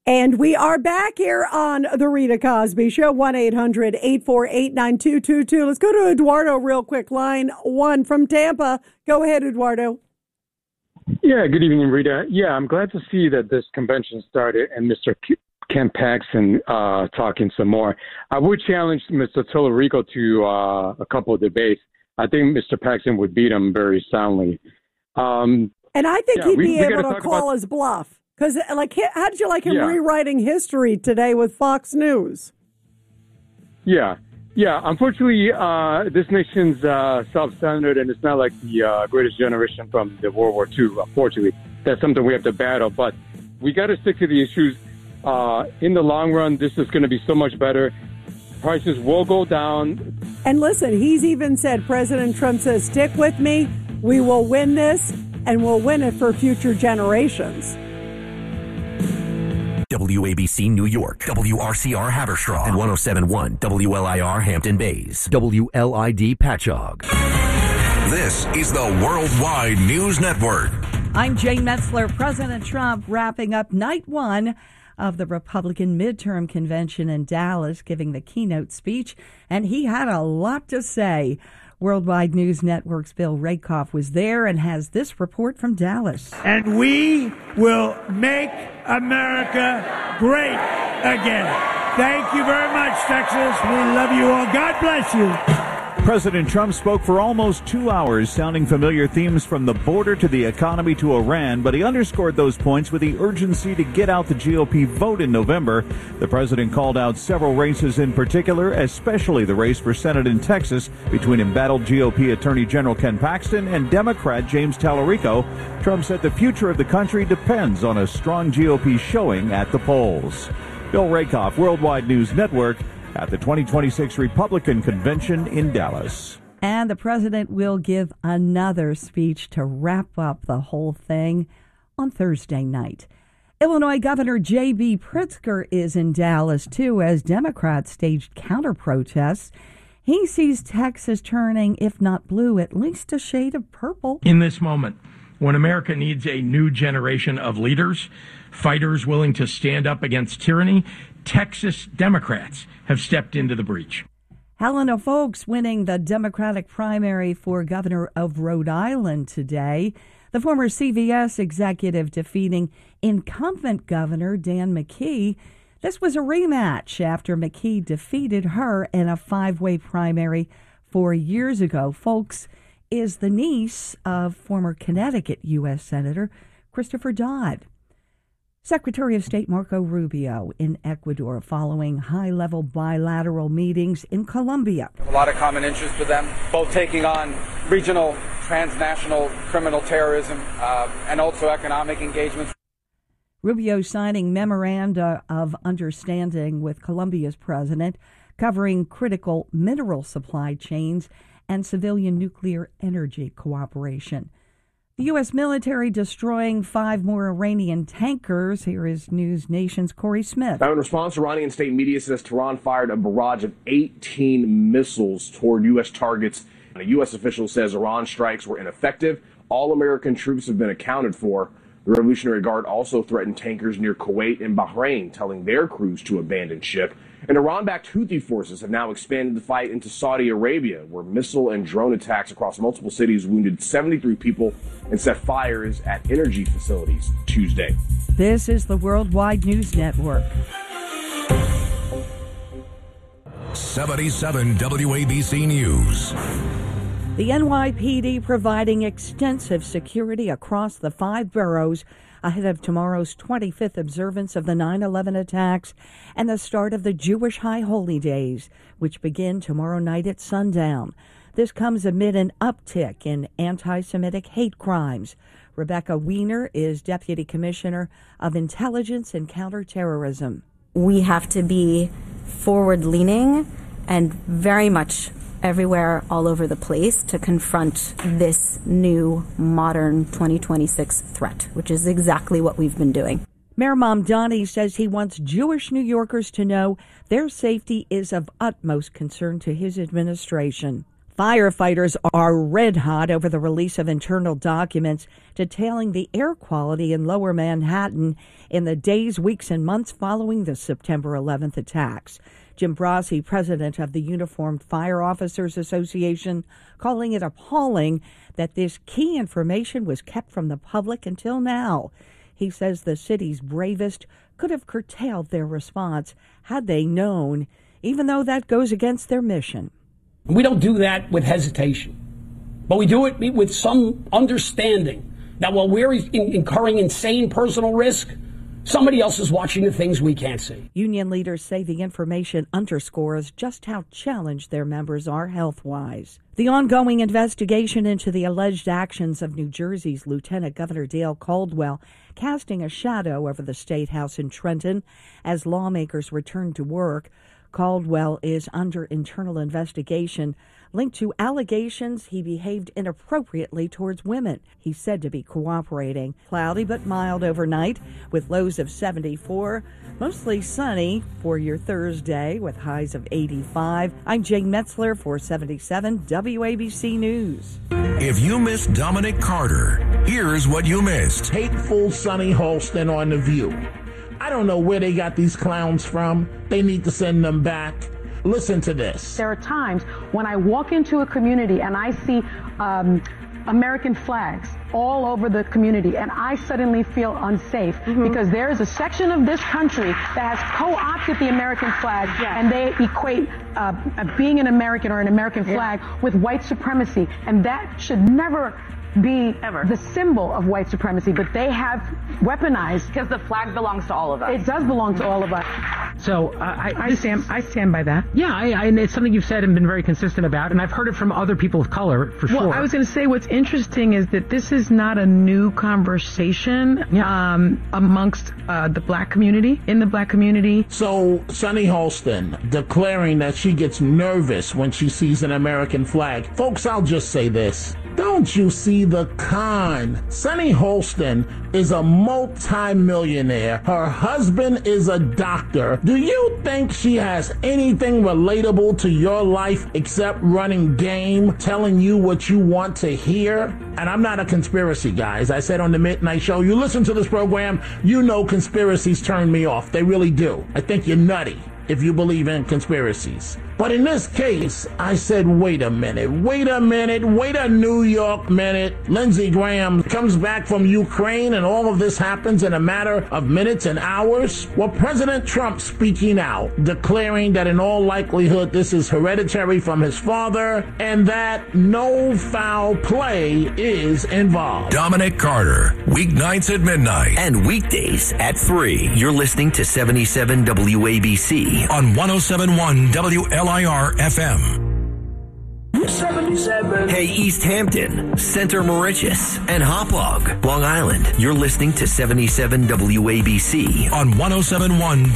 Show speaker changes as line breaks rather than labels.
And we are back here on The Rita Cosby Show, 1-800-848-9222. Let's go to Eduardo real quick. Line 1 from Tampa. Go ahead, Eduardo.
Yeah, good evening, Rita. Yeah, I'm glad to see that this convention started and Mr. Ken Paxton talking some more. I would challenge Mr. Tallarico to a couple of debates. I think Mr. Paxton would beat him very soundly.
And I think he'd be able to call his bluff. Because, how did you like him rewriting history today with Fox News?
Yeah. Unfortunately, this nation's self-centered, and it's not like the greatest generation from the World War II, unfortunately. That's something we have to battle. But we got to stick to the issues. In the long run, this is going to be so much better. Prices will go down.
And listen, he's even said, President Trump says, stick with me. We will win this, and we'll win it for future generations.
WABC New York, WRCR Haverstraw, and 107.1 WLIR Hampton Bays, WLID Patchogue.
This is the Worldwide News Network.
I'm Jane Metzler. President Trump wrapping up night 1 of the Republican midterm convention in Dallas, giving the keynote speech, and he had a lot to say. Worldwide News Network's Bill Rakoff was there and has this report from Dallas.
And we will make America great again. Thank you very much, Texas. We love you all. God bless you.
President Trump spoke for almost 2 hours, sounding familiar themes from the border to the economy to Iran, but he underscored those points with the urgency to get out the GOP vote in November. The president called out several races in particular, especially the race for Senate in Texas between embattled GOP Attorney General Ken Paxton and Democrat James Tallarico. Trump said the future of the country depends on a strong GOP showing at the polls. Bill Rakoff, Worldwide News Network, at the 2026 Republican Convention in Dallas.
And the president will give another speech to wrap up the whole thing on Thursday night. Illinois Governor J.B. Pritzker is in Dallas, too, as Democrats staged counter-protests. He sees Texas turning, if not blue, at least a shade of purple.
In this moment, when America needs a new generation of leaders, fighters willing to stand up against tyranny, Texas Democrats have stepped into the breach.
Helena Foulkes winning the Democratic primary for governor of Rhode Island today. The former CVS executive defeating incumbent Governor Dan McKee. This was a rematch after McKee defeated her in a 5-way primary 4 years ago. Foulkes is the niece of former Connecticut U.S. Senator Christopher Dodd. Secretary of State Marco Rubio in Ecuador following high-level bilateral meetings in Colombia.
A lot of common interest with them, both taking on regional, transnational criminal terrorism and also economic engagements.
Rubio signing memoranda of understanding with Colombia's president covering critical mineral supply chains and civilian nuclear energy cooperation. The U.S. military destroying 5 more Iranian tankers. Here is News Nation's Corey Smith.
Now, in response, Iranian state media says Tehran fired a barrage of 18 missiles toward U.S. targets. And a U.S. official says Iran strikes were ineffective. All American troops have been accounted for. The Revolutionary Guard also threatened tankers near Kuwait and Bahrain, telling their crews to abandon ship. And Iran-backed Houthi forces have now expanded the fight into Saudi Arabia, where missile and drone attacks across multiple cities wounded 73 people and set fires at energy facilities Tuesday.
This is the Worldwide News Network.
77 WABC News.
The NYPD providing extensive security across the 5 boroughs ahead of tomorrow's 25th observance of the 9/11 attacks and the start of the Jewish High Holy Days, which begin tomorrow night at sundown. This comes amid an uptick in anti-Semitic hate crimes. Rebecca Weiner is Deputy Commissioner of Intelligence and Counterterrorism.
We have to be forward-leaning and very much everywhere all over the place to confront this new modern 2026 threat, which is exactly what we've been doing.
Mayor Mamdani says he wants Jewish New Yorkers to know their safety is of utmost concern to his administration. Firefighters are red hot over the release of internal documents detailing the air quality in Lower Manhattan in the days, weeks, and months following the September 11th attacks. Jim Brasi, president of the Uniformed Fire Officers Association, calling it appalling that this key information was kept from the public until now. He says the city's bravest could have curtailed their response had they known, even though that goes against their mission.
We don't do that with hesitation, but we do it with some understanding that while we're incurring insane personal risk, somebody else is watching the things we can't see.
Union leaders say the information underscores just how challenged their members are health-wise. The ongoing investigation into the alleged actions of New Jersey's Lieutenant Governor Dale Caldwell casting a shadow over the State House in Trenton as lawmakers return to work. Caldwell is under internal investigation linked to allegations he behaved inappropriately towards women. He's said to be cooperating. Cloudy but mild overnight with lows of 74. Mostly sunny for your Thursday with highs of 85. I'm Jane Metzler for 77 WABC News.
If you missed Dominic Carter, here's what you missed.
Hateful Sonny Holston on The View. I don't know where they got these clowns from. They need to send them back. Listen to this.
There are times when I walk into a community and I see American flags all over the community, and I suddenly feel unsafe because there is a section of this country that has co-opted the American flag, and they equate being an American or an American flag with white supremacy, and that should never be the symbol of white supremacy, but they have weaponized.
Because the flag belongs to all of us.
It does belong to all of us.
So I stand by that. Yeah, and it's something you've said and been very consistent about, and I've heard it from other people of color for sure.
Well, I was going to say what's interesting is that this is not a new conversation amongst the black community, in the black community.
So Sonny Holston declaring that she gets nervous when she sees an American flag. Folks, I'll just say this. Don't you see the con? Sonny Holston is a multi-millionaire. Her husband is a doctor. Do you think she has anything relatable to your life except running game, telling you what you want to hear? And I'm not a conspiracy guy. As I said on the Midnight Show, you listen to this program, you know conspiracies turn me off. They really do. I think you're nutty if you believe in conspiracies. But in this case, I said, wait a New York minute. Lindsey Graham comes back from Ukraine and all of this happens in a matter of minutes and hours. Well, President Trump speaking out, declaring that in all likelihood this is hereditary from his father and that no foul play is involved.
Dominic Carter, weeknights at midnight.
And weekdays at 3. You're listening to 77 WABC
on 107.1 WLIR FM.
77. Hey, East Hampton, Center Moriches, and Hauppauge, Long Island. You're listening to 77 WABC
on 107.1